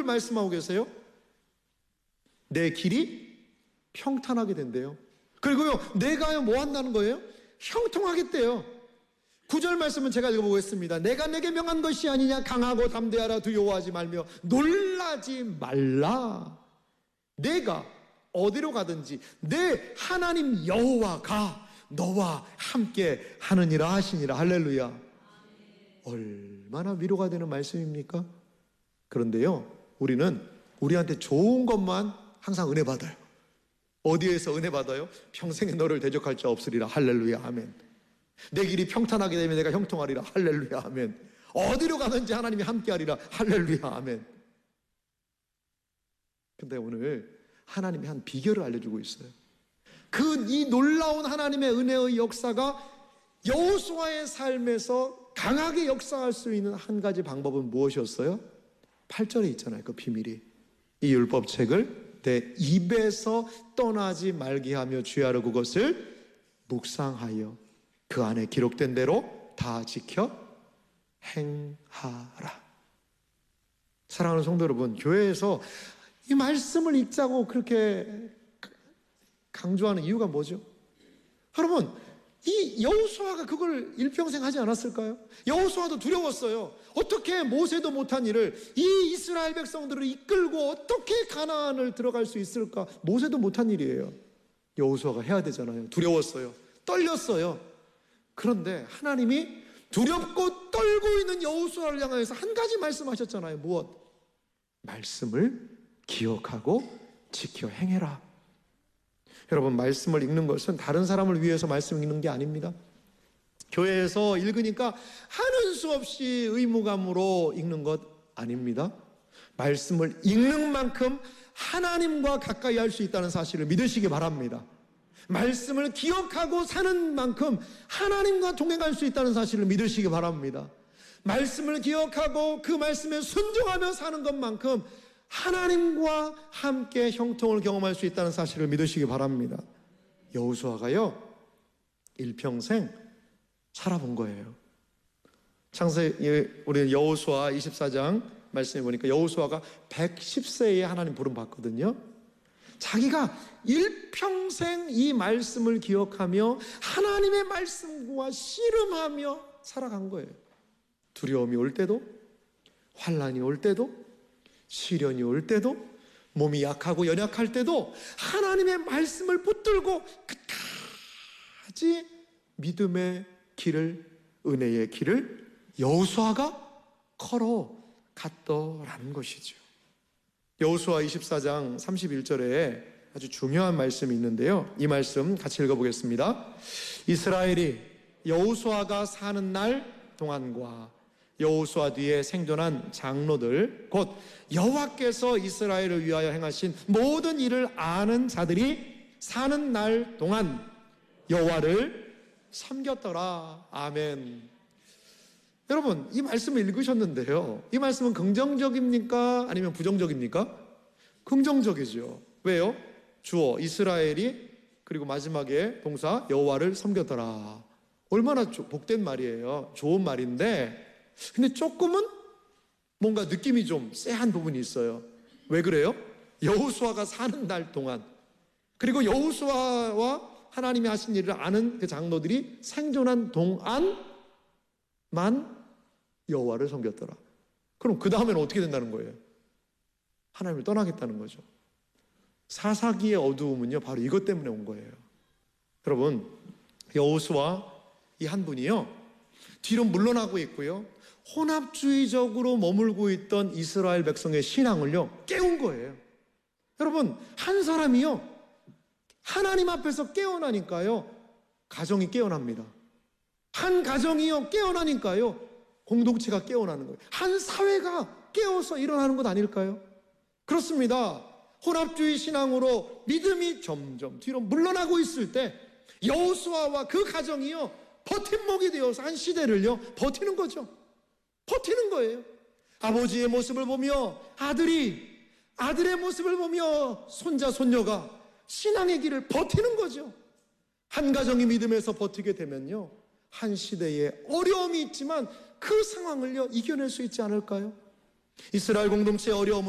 말씀하고 계세요? 내 길이 평탄하게 된대요. 그리고요, 내가요 뭐 한다는 거예요? 형통하겠대요. 9절 말씀은 제가 읽어보겠습니다. 내가 내게 명한 것이 아니냐. 강하고 담대하라. 두려워하지 말며 놀라지 말라. 내가 어디로 가든지 내 하나님 여호와가 너와 함께 하느니라 하시니라. 할렐루야. 얼마나 위로가 되는 말씀입니까? 그런데요, 우리는 우리한테 좋은 것만 항상 은혜 받아요. 어디에서 은혜 받아요? 평생에 너를 대적할 자 없으리라. 할렐루야. 아멘. 내 길이 평탄하게 되면 내가 형통하리라. 할렐루야. 아멘. 어디로 가든지 하나님이 함께하리라. 할렐루야. 아멘. 근데 오늘 하나님이 한 비결을 알려주고 있어요. 이 놀라운 하나님의 은혜의 역사가 여호수아의 삶에서 강하게 역사할 수 있는 한 가지 방법은 무엇이었어요? 8절에 있잖아요. 그 비밀이. 이 율법책을 내 입에서 떠나지 말게 하며 주야로 그것을 묵상하여 그 안에 기록된 대로 다 지켜 행하라. 사랑하는 성도 여러분, 교회에서 이 말씀을 읽자고 그렇게 강조하는 이유가 뭐죠? 여러분, 이 여호수아가 그걸 일평생 하지 않았을까요? 여호수아도 두려웠어요. 어떻게 모세도 못한 일을 이 이스라엘 백성들을 이끌고 어떻게 가나안을 들어갈 수 있을까? 모세도 못한 일이에요. 여호수아가 해야 되잖아요. 두려웠어요. 떨렸어요. 그런데 하나님이 두렵고 떨고 있는 여호수아를 향해서 한 가지 말씀하셨잖아요. 무엇? 말씀을 기억하고 지켜 행해라. 여러분, 말씀을 읽는 것은 다른 사람을 위해서 말씀 읽는 게 아닙니다. 교회에서 읽으니까 하는 수 없이 의무감으로 읽는 것 아닙니다. 말씀을 읽는 만큼 하나님과 가까이 할 수 있다는 사실을 믿으시기 바랍니다. 말씀을 기억하고 사는 만큼 하나님과 동행할 수 있다는 사실을 믿으시기 바랍니다. 말씀을 기억하고 그 말씀에 순종하며 사는 것만큼 하나님과 함께 형통을 경험할 수 있다는 사실을 믿으시기 바랍니다. 여호수아가요, 일평생 살아본 거예요. 우리 여호수아 24장 말씀해 보니까 여호수아가 110세에 하나님 부름 받거든요. 자기가 일평생 이 말씀을 기억하며 하나님의 말씀과 씨름하며 살아간 거예요. 두려움이 올 때도, 환난이 올 때도, 시련이 올 때도, 몸이 약하고 연약할 때도 하나님의 말씀을 붙들고 끝까지 믿음의 길을, 은혜의 길을 여호수아가 걸어갔더라는 것이죠. 여호수아 24장 31절에 아주 중요한 말씀이 있는데요, 이 말씀 같이 읽어보겠습니다. 이스라엘이 여호수아가 사는 날 동안과 여호수아 뒤에 생존한 장로들, 곧 여호와께서 이스라엘을 위하여 행하신 모든 일을 아는 자들이 사는 날 동안 여호와를 섬겼더라. 아멘. 여러분, 이 말씀을 읽으셨는데요, 이 말씀은 긍정적입니까? 아니면 부정적입니까? 긍정적이죠. 왜요? 주어 이스라엘이, 그리고 마지막에 동사 여호와를 섬겼더라. 얼마나 복된 말이에요. 좋은 말인데, 근데 조금은 뭔가 느낌이 좀 쎄한 부분이 있어요. 왜 그래요? 여호수아가 사는 날 동안, 그리고 여호수아와 하나님이 하신 일을 아는 그 장로들이 생존한 동안만 여호와를 섬겼더라. 그럼 그 다음에는 어떻게 된다는 거예요? 하나님을 떠나겠다는 거죠. 사사기의 어두움은요, 바로 이것 때문에 온 거예요. 여러분, 여호수아 이 한 분이요, 뒤로 물러나고 있고요, 혼합주의적으로 머물고 있던 이스라엘 백성의 신앙을요 깨운 거예요. 여러분, 한 사람이요 하나님 앞에서 깨어나니까요 가정이 깨어납니다. 한 가정이요 깨어나니까요 공동체가 깨어나는 거예요. 한 사회가 깨어서 일어나는 것 아닐까요? 그렇습니다. 혼합주의 신앙으로 믿음이 점점 뒤로 물러나고 있을 때 여호수아와 그 가정이요 버팀목이 되어서 한 시대를요 버티는 거죠. 버티는 거예요. 아버지의 모습을 보며 아들의 모습을 보며 손자 손녀가 신앙의 길을 버티는 거죠. 한 가정이 믿음에서 버티게 되면요 한 시대에 어려움이 있지만 그 상황을요 이겨낼 수 있지 않을까요? 이스라엘 공동체의 어려움은